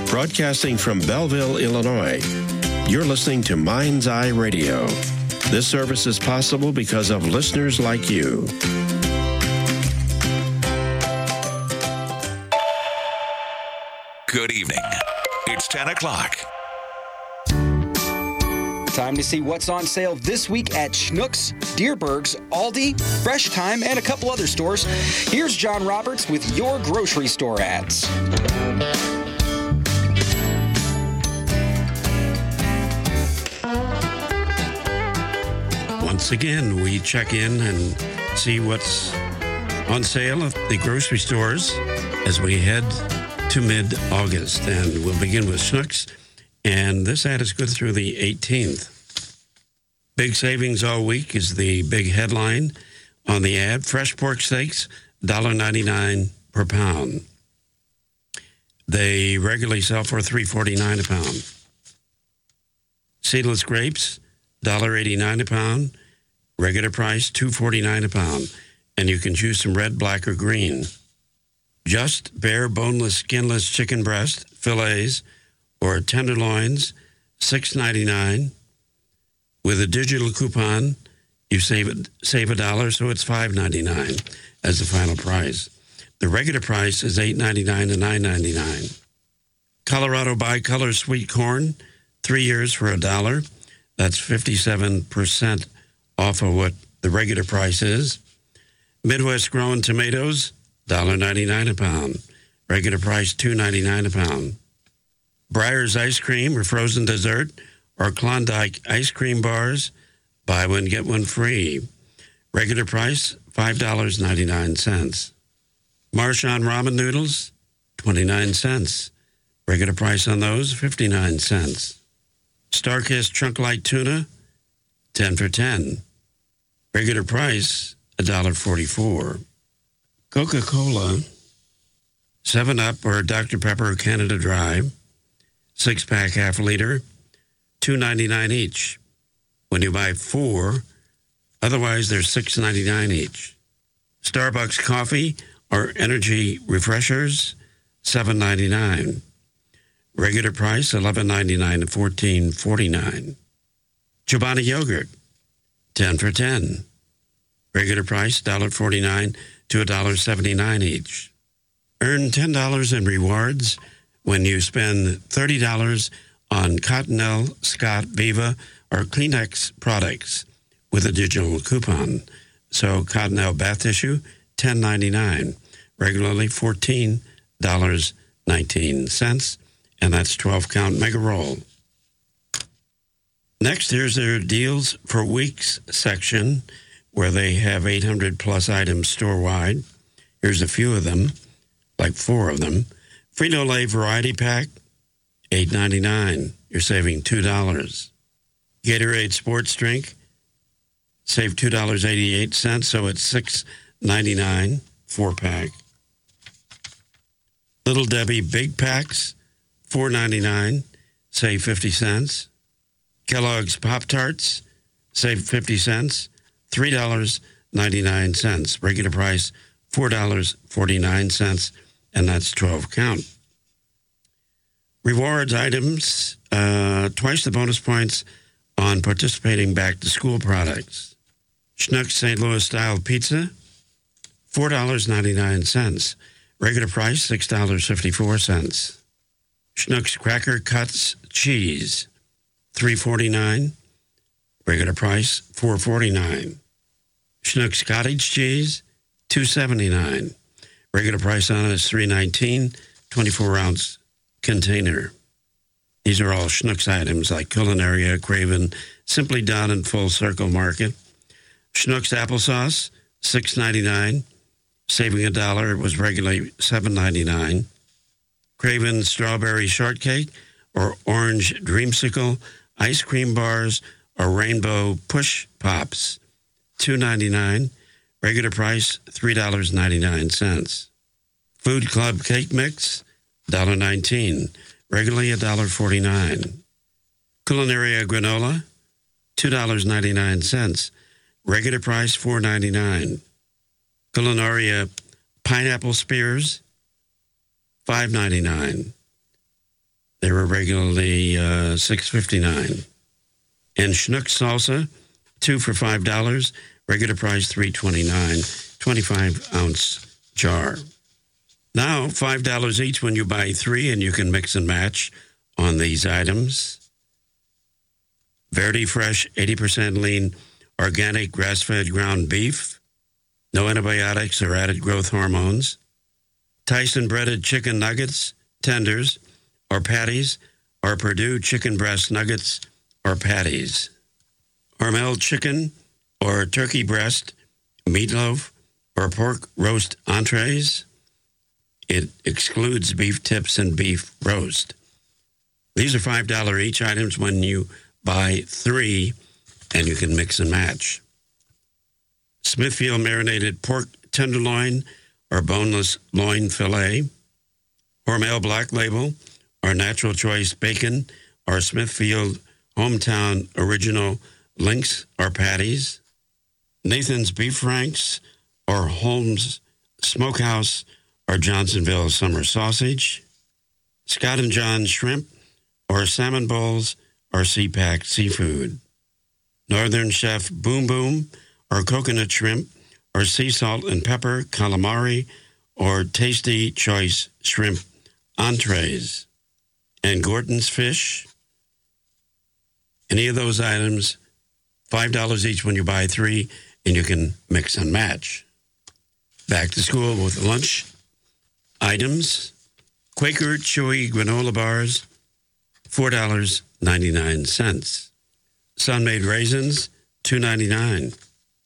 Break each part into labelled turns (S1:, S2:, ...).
S1: Broadcasting from Belleville, Illinois, you're listening to Mind's Eye Radio. This service is possible because of listeners like you.
S2: Good evening. It's 10 o'clock.
S3: Time to see what's on sale this week at Schnucks, Dierberg's, Aldi, Fresh Time, and a couple other stores. Here's John Roberts with your grocery store ads.
S4: Once again, we check in and see what's on sale at the grocery stores as we head to mid-August. And we'll begin with Schnucks. And this ad is good through the 18th. Big savings all week is the big headline on the ad. Fresh pork steaks, $1.99 per pound. They regularly sell for $3.49 a pound. Seedless grapes, $1.89 a pound. Regular price, $2.49 a pound. And you can choose some red, black, or green. Just bare, boneless, skinless chicken breast, fillets, or tenderloins, $6.99. With a digital coupon, you save $1, so it's $5.99 as the final price. The regular price is $8.99 to $9.99. Colorado Bicolor sweet corn, 3 years for $1. That's 57% off of what the regular price is. Midwest grown tomatoes, $1.99 a pound. Regular price, $2.99 a pound. Breyer's ice cream or frozen dessert or Klondike ice cream bars, buy one, get one free. Regular price, $5.99. Marchand ramen noodles, 29 cents. Regular price on those, 59 cents. Starkist Chunk Light Tuna, 10 for 10. Regular price, $1.44. Coca-Cola, 7-Up or Dr. Pepper Canada Dry, 6-pack half liter, $2.99 each. When you buy 4, otherwise they're $6.99 each. Starbucks coffee or energy refreshers, $7.99. Regular price, $11.99 to $14.49. Chobani yogurt, 10 for 10. Regular price, $1.49 to $1.79 each. Earn $10 in rewards when you spend $30 on Cottonelle, Scott, Viva, or Kleenex products with a digital coupon. So Cottonelle bath tissue, $10.99. Regularly $14.19. And that's 12-count mega roll. Next, here's their deals for weeks section, where they have 800-plus items store-wide. Here's a few of them, like 4 of them. Frito-Lay Variety Pack, $8.99. You're saving $2. Gatorade Sports Drink, save $2.88, so it's $6.99, 4-pack. Little Debbie Big Packs, $4.99, save 50 cents. Kellogg's Pop-Tarts, save 50 cents, $3.99. Regular price, $4.49, and that's 12 count. Rewards items, twice the bonus points on participating back-to-school products. Schnucks St. Louis Style Pizza, $4.99. Regular price, $6.54. Schnucks Cracker Cuts Cheese, $3.49. Regular price, $4.49. Schnucks Cottage Cheese, $2.79. Regular price on it is $3.19, 24-ounce container. These are all Schnucks items like Culinaria, Craven, Simply Done, and Full Circle Market. Schnucks Applesauce, $6.99. Saving $1, it was regularly $7.99. Craven Strawberry Shortcake or Orange Dreamsicle, Ice Cream Bars, or Rainbow Push Pops, $2.99. Regular price, $3.99. Food Club Cake Mix, $1.19. Regularly $1.49. Culinaria Granola, $2.99. Regular price, $4.99. Culinaria Pineapple Spears, $5.99. They were regularly $6.59. And Schnucks salsa, 2 for $5. Regular price $3.29. 25-ounce jar. Now, $5 each when you buy 3, and you can mix and match on these items. Verdi Fresh, 80% lean, organic grass-fed ground beef. No antibiotics or added growth hormones. Tyson breaded chicken nuggets, tenders, or patties, or Perdue chicken breast nuggets or patties. Hormel chicken or turkey breast, meatloaf, or pork roast entrees. It excludes beef tips and beef roast. These are $5 each items when you buy 3, and you can mix and match. Smithfield marinated pork tenderloin or boneless loin filet. Hormel Black Label or Natural Choice bacon or Smithfield Hometown Original links or patties. Nathan's Beef Franks or Holmes Smokehouse or Johnsonville Summer Sausage. Scott and John Shrimp or Salmon Bowls or Sea-Pack Seafood. Northern Chef Boom Boom or Coconut Shrimp or Sea Salt and Pepper Calamari or Tasty Choice Shrimp Entrees. And Gorton's Fish. Any of those items, $5 each when you buy 3, and you can mix and match. Back to school with lunch items. Quaker Chewy granola bars, $4.99. Sun-Made raisins, $2.99.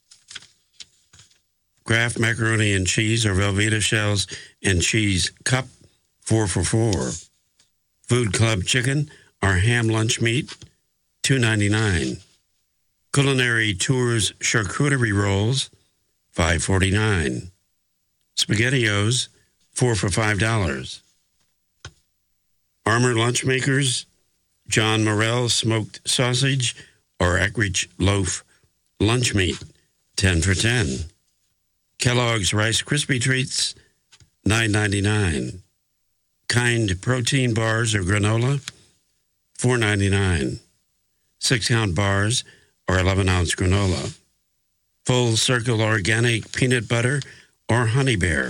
S4: Kraft macaroni and cheese or Velveeta shells and cheese cup, 4 for $4. Food Club chicken or ham lunch meat, $2.99. Culinary Tours charcuterie rolls, $5.49. SpaghettiOs, 4 for $5. Armour Lunch Makers, John Morrell smoked sausage or Eckrich loaf lunch meat, 10 for $10. Kellogg's Rice Krispie Treats, $9.99. Kind protein bars or granola, $4.99. 6-count bars or 11-ounce granola. Full Circle organic peanut butter or Honey Bear,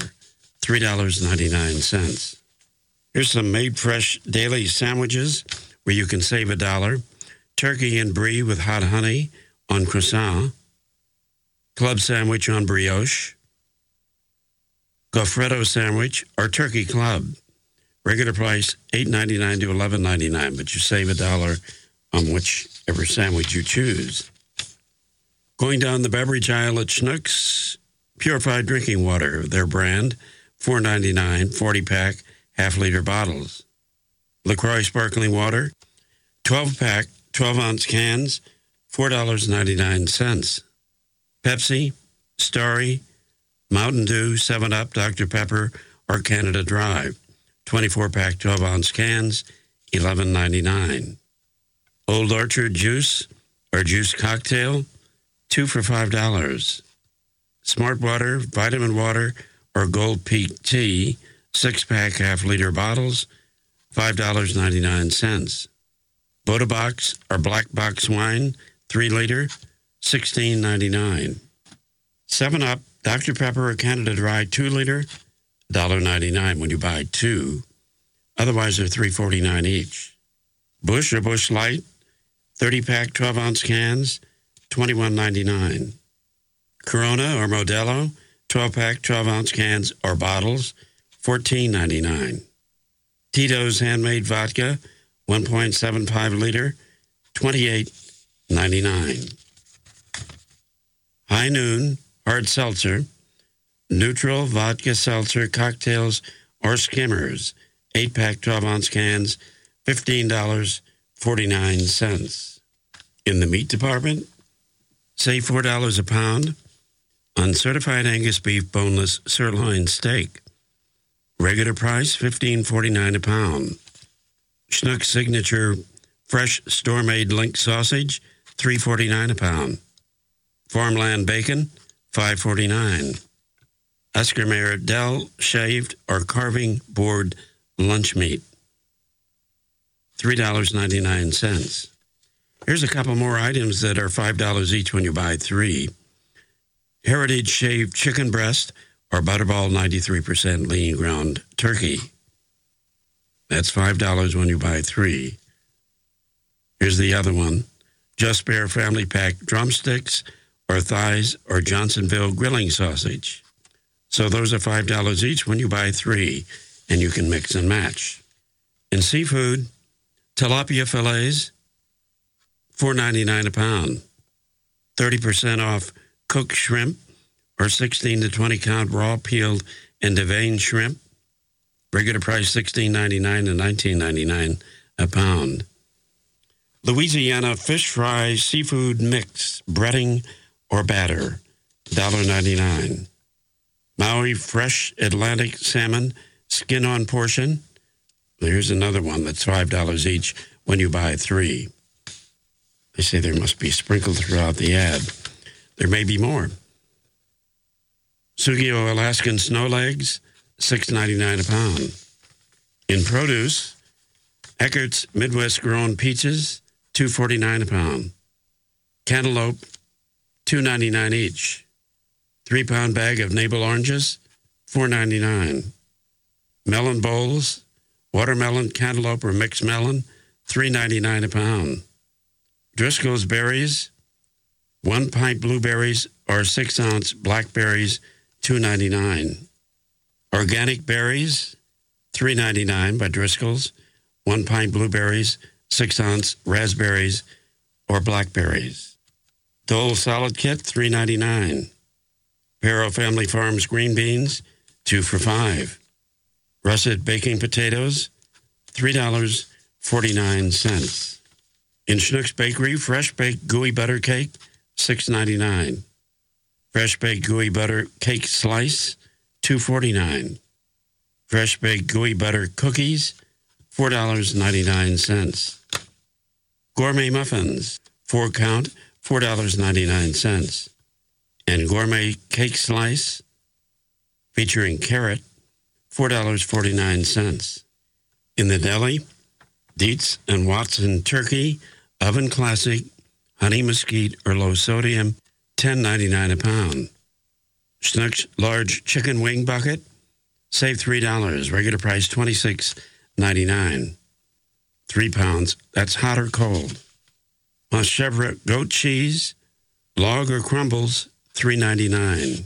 S4: $3.99. Here's some Made Fresh daily sandwiches where you can save $1. Turkey and brie with hot honey on croissant. Club sandwich on brioche. Goffredo sandwich or turkey club. Regular price $8.99 to $11.99, but you save $1 on whichever sandwich you choose. Going down the beverage aisle at Schnucks, purified drinking water, their brand, $4.99, 40-pack, half-liter bottles. LaCroix sparkling water, 12-pack, 12-ounce cans, $4.99. Pepsi, Starry, Mountain Dew, 7-Up, Dr. Pepper, or Canada Dry, 24-pack, 12-ounce cans, $11.99. Old Orchard juice or juice cocktail, 2 for $5. Smart Water, vitamin water, or Gold Peak tea, 6-pack, half-liter bottles, $5.99. Boda Box or Black Box wine, 3-liter, $16.99. 7-Up, Dr. Pepper or Canada Dry, 2-liter, $1.99 when you buy 2. Otherwise, they're $3.49 each. Busch or Busch Light, 30-pack, 12-ounce cans, $21.99. Corona or Modelo, 12-pack, 12-ounce cans or bottles, $14.99. Tito's handmade vodka, 1.75 liter, $28.99. High Noon hard seltzer, neutral vodka seltzer cocktails or skimmers, 8-pack, 12-ounce cans, $15.49. In the meat department, save $4 a pound on certified Angus beef boneless sirloin steak. Regular price, $15.49 a pound. Schnucks signature fresh store-made link sausage, $3.49 a pound. Farmland bacon, $5.49. Esquimalt Dell shaved or carving board lunch meat. $3.99. Here's a couple more items that are $5 each when you buy 3. Heritage shaved chicken breast or Butterball 93% lean ground turkey. That's $5 when you buy 3. Here's the other one. Just Bare Family Pack drumsticks or thighs or Johnsonville grilling sausage. So those are $5 each when you buy 3, and you can mix and match. In seafood, tilapia fillets, $4.99 a pound. 30% off cooked shrimp or 16 to 20 count raw peeled and deveined shrimp. Regular price $16.99 and $19.99 a pound. Louisiana fish fry seafood mix, breading or batter, $1.99. Maui fresh Atlantic salmon, skin on portion. Here's another one that's $5 each when you buy 3. They say there must be sprinkled throughout the ad. There may be more. Sugio Alaskan snow legs, $6.99 a pound. In produce, Eckert's Midwest grown peaches, $2.49 a pound. Cantaloupe, $2.99 each. 3-pound bag of navel oranges, $4.99. Melon bowls, watermelon, cantaloupe, or mixed melon, $3.99 a pound. Driscoll's berries, 1 pint blueberries or 6-ounce blackberries, $2.99. Organic berries, $3.99 by Driscoll's. 1 pint blueberries, 6-ounce raspberries or blackberries. Dole salad kit, $3.99. Perro Family Farms green beans, 2 for $5. Russet baking potatoes, $3.49. In Schnucks Bakery, fresh baked gooey butter cake, $6.99. Fresh baked gooey butter cake slice, $2.49. Fresh baked gooey butter cookies, $4.99. Gourmet muffins, 4 count, $4.99. And gourmet cake slice, featuring carrot, $4.49. In the deli, Dietz and Watson turkey, oven classic, honey mesquite or low sodium, $10.99 a pound. Schnucks large chicken wing bucket, save $3. Regular price $26.99. 3 pounds, that's hot or cold. Montchevre goat cheese, log or crumbles, $3.99.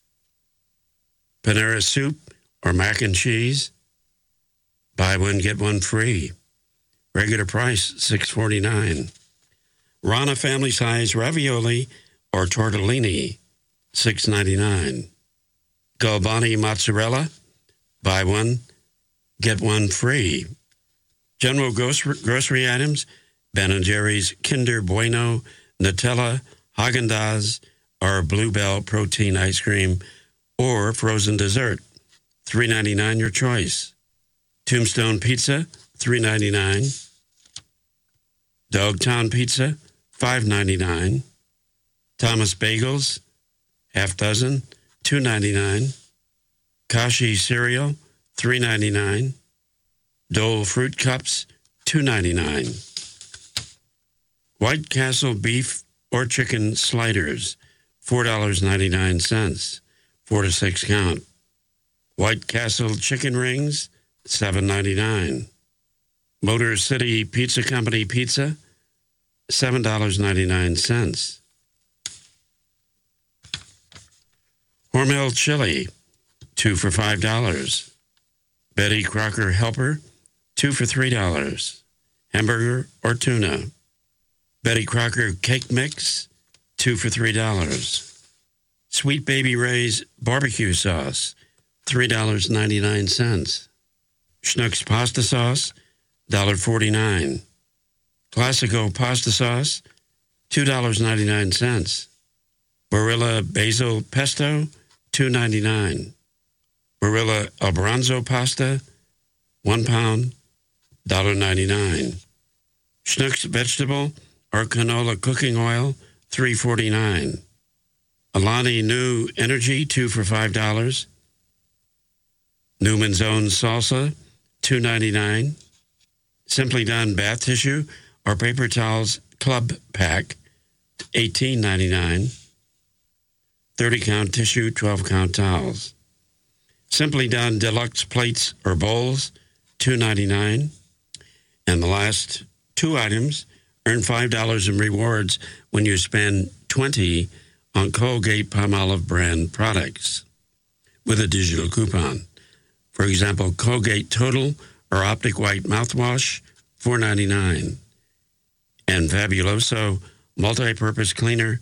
S4: Panera soup or mac and cheese, buy one, get one free. Regular price, $6.49. Rana family size ravioli or tortellini, $6.99. Galbani mozzarella, buy one, get one free. General grocery items, Ben & Jerry's Kinder Bueno, Nutella, Haagen-Dazs, or Bluebell protein ice cream, or frozen dessert, $3.99 your choice. Tombstone Pizza, $3.99. Dogtown Pizza, $5.99. Thomas Bagels, half dozen, $2.99. Kashi Cereal, $3.99. Dole Fruit Cups, $2.99. White Castle Beef or Chicken Sliders, $4.99, 4 to 6 count. White Castle Chicken Rings, $7.99. Motor City Pizza Company Pizza, $7.99. Hormel Chili, 2 for $5. Betty Crocker Helper, 2 for $3. Hamburger or tuna. Betty Crocker Cake Mix, 2 for $3. Sweet Baby Ray's Barbecue Sauce, $3.99. Schnucks Pasta Sauce, $1.49. Classico Pasta Sauce, $2.99. Barilla Basil Pesto, $2.99. Barilla Albranzo Pasta, 1 pound, $1.99. Schnucks Vegetable or Canola Cooking Oil, $3.49. Alani New Energy, 2 for $5. Newman's Own Salsa, $2.99. Simply Done bath tissue or paper towels club pack, $18.99. 30-count tissue, 12-count towels. Simply Done deluxe plates or bowls, $2.99. And the last two items, earn $5 in rewards when you spend $20 on Colgate-Palmolive brand products with a digital coupon. For example, Colgate Total or Optic White mouthwash, $4.99. And Fabuloso multi-purpose cleaner,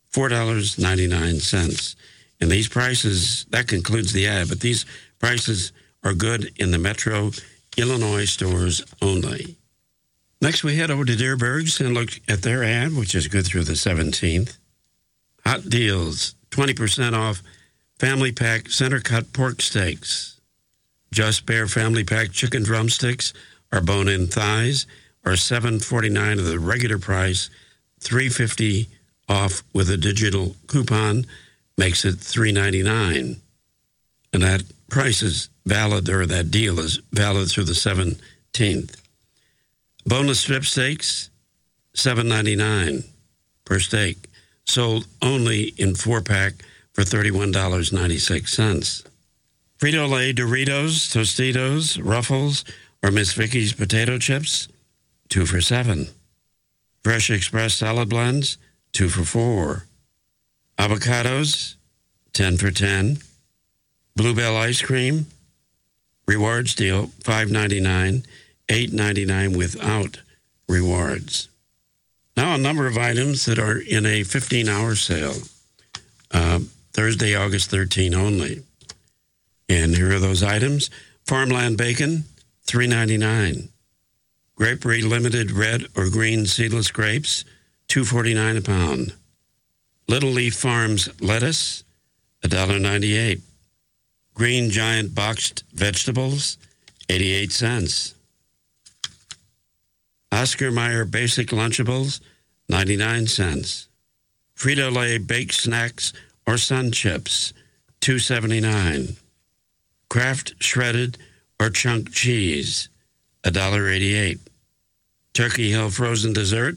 S4: $4.99. And these prices, that concludes the ad, but these prices are good in the Metro Illinois stores only. Next, we head over to Dierberg's and look at their ad, which is good through the 17th. Hot deals, 20% off family pack center cut pork steaks. Just Bare family pack chicken drumsticks or bone-in thighs are $7.49 of the regular price, $3.50 off with a digital coupon, makes it $3.99. And that price is valid, or that deal is valid through the 17th. Boneless strip steaks, $7.99 per steak, sold only in 4-pack for $31.96. Frito-Lay Doritos, Tostitos, Ruffles, or Miss Vickie's potato chips, 2 for $7. Fresh Express salad blends, 2 for $4. Avocados, 10 for $10. Bluebell ice cream, rewards deal, $5.99, $8.99 without rewards. Now a number of items that are in a 15-hour sale, Thursday, August 13 only. And here are those items. Farmland bacon, $3.99. Grapery Limited red or green seedless grapes, $2.49 a pound. Little Leaf Farms lettuce, $1.98. Green Giant boxed vegetables, 88 cents. Oscar Mayer basic Lunchables, 99 cents. Frito-Lay baked snacks or sun chips, $2.79. Kraft shredded or chunk cheese, $1.88. Turkey Hill frozen dessert,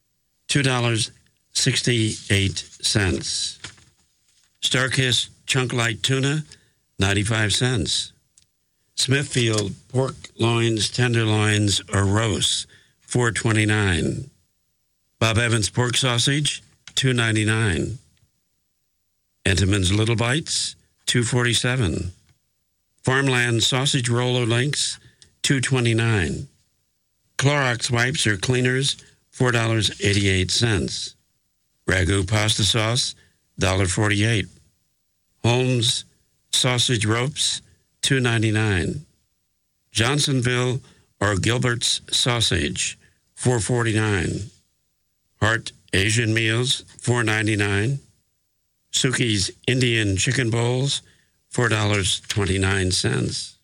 S4: $2.68. Starkist chunk light tuna, 95 cents. Smithfield pork loins, tenderloins, or roasts, $4.29. Bob Evans pork sausage, $2.99. Entenmann's Little Bites, $2.47. Farmland sausage roller links, $2.29. Clorox wipes or cleaners, $4.88. Ragu pasta sauce, $1.48. Holmes sausage ropes, $2.99. Johnsonville or Gilbert's sausage, $4.49. Hart Asian meals, $4.99. Suki's Indian chicken bowls, $4.29.